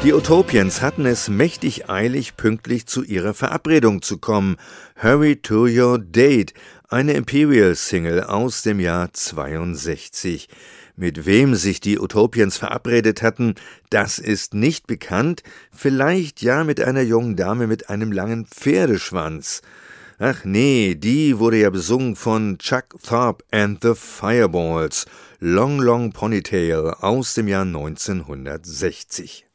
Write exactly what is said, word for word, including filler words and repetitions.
Die Utopians hatten es mächtig eilig, pünktlich zu ihrer Verabredung zu kommen. Hurry to your date, eine Imperial-Single aus dem Jahr zweiundsechzig. Mit wem sich die Utopians verabredet hatten, das ist nicht bekannt, vielleicht ja mit einer jungen Dame mit einem langen Pferdeschwanz. Ach nee, die wurde ja besungen von Chuck Thorpe and the Fireballs, Long Long Ponytail aus dem Jahr neunzehnhundertsechzig.